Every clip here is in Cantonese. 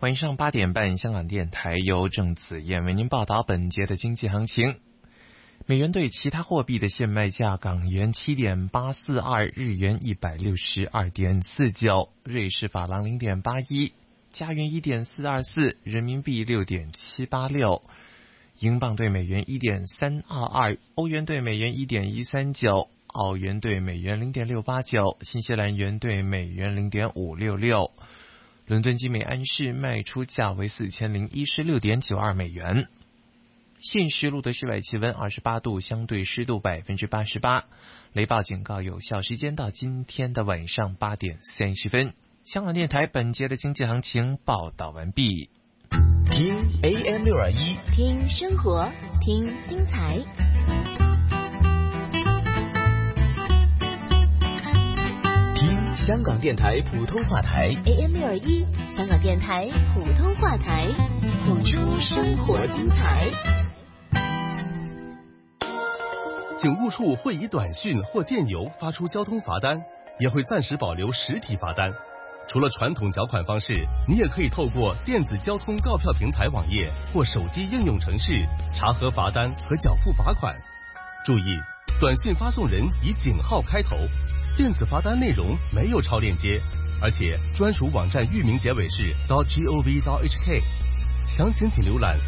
晚上8点半，香港电台由郑子燕为您报道本节的经济行情。美元对其他货币的现卖价：港元7.842，日元162.49，瑞士法郎0.81，加元1.424，人民币6.786，英镑对美元1.322，欧元对美元1.139，澳元对美元0.689，新西兰元对美元0.566。伦敦基美安士卖出价为4016.92美元。现时录的室外气温28度，相对湿度88%。雷暴警告有效时间到今天的晚上8点30分。香港电台本节的经济行情报道完毕。 听 AM621， 听生活，听精彩。 听香港电台普通话台 AM621，香港电台普通话台，谱出生活精彩。 警务处会以短讯或电邮发出交通罚单，也会暂时保留实体罚单。除了传统缴款方式，你也可以透过电子交通告票平台网页或手机应用程式查核罚单和缴付罚款。注意，短信发送人以井号开头，电子罚单内容没有超链接，而且专属网站域名结尾是 .gov.hk， 详情请浏览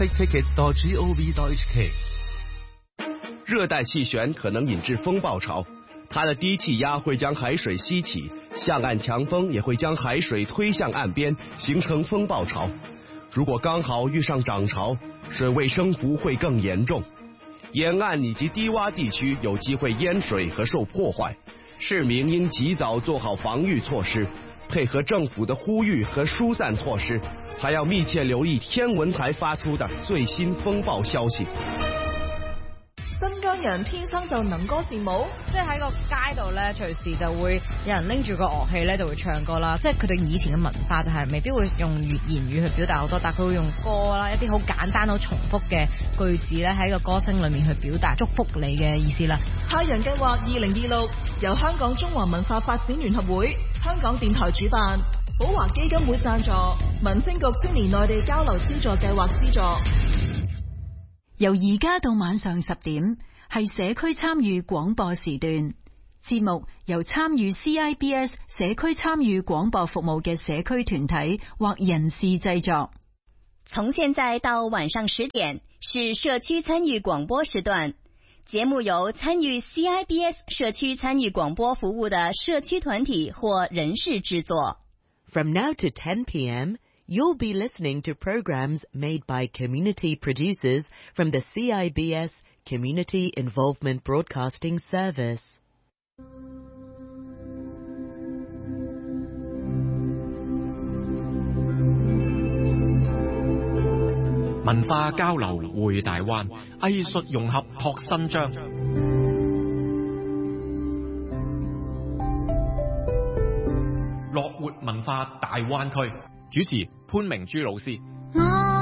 etrafficticket.gov.hk。 热带气旋可能引致风暴潮，它的低气压会将海水吸起，向岸强风也会将海水推向岸边，形成风暴潮。如果刚好遇上涨潮，水位升幅会更严重，沿岸以及低洼地区有机会淹水和受破坏。市民应及早做好防御措施，配合政府的呼吁和疏散措施，还要密切留意天文台發出的最新風暴消息。 新疆人天生就能歌善舞， 即係喺個街度咧，隨時就會有人拎住個樂器咧，就會唱歌啦。即係佢哋以前嘅文化就係未必會用言語去表達好多，但係佢會用歌啦，一啲好簡單、好重複嘅句子咧，喺個歌聲裏面去表達祝福你嘅意思啦。 太陽計劃2026由香港中華文化發展聯合會、香港電台主辦，寶華基金會贊助，民政局青年內地交流資助計劃資助。 由而家到晚上10點，係社區參與廣播時段。節目由參與 CIBS 社區參與廣播服務嘅社區團體或人士製作。 從現在到晚上10點是社區參與廣播時段，節目由參與 CIBS 社區參與廣播服務的社區團體或人士製作。 From now to 10 p.m., you'll be listening to programs made by community producers from the CIBS Community Involvement Broadcasting Service. 文化交流匯大灣，藝術融合拓新章。樂活文化大灣區，主持潘明珠老師。